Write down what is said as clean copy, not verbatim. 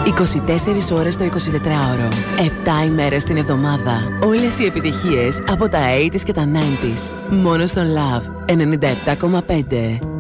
24 ώρες το 24ωρο. 7 ημέρες την εβδομάδα. Όλες οι επιτυχίες από τα 80s και τα 90s. Μόνο στον Love 97,5.